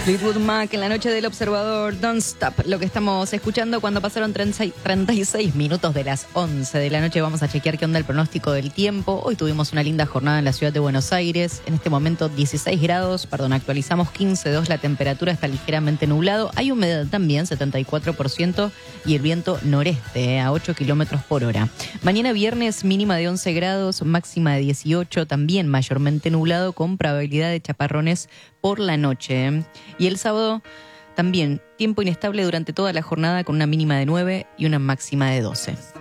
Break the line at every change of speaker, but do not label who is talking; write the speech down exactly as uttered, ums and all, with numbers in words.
Fleetwood Mac en la noche del observador, Don't Stop, lo que estamos escuchando cuando pasaron treinta y seis minutos de las once de la noche. Vamos a chequear qué onda el pronóstico del tiempo. Hoy tuvimos una linda jornada en la ciudad de Buenos Aires. En este momento dieciséis grados, perdón, actualizamos quince coma dos, la temperatura está ligeramente nublado. Hay humedad también, setenta y cuatro por ciento, y el viento noreste eh, a ocho kilómetros por hora. Mañana viernes mínima de once grados, máxima de dieciocho, también mayormente nublado con probabilidad de chaparrones por la noche. ¿eh? Y el sábado también tiempo inestable durante toda la jornada con una mínima de nueve y una máxima de doce.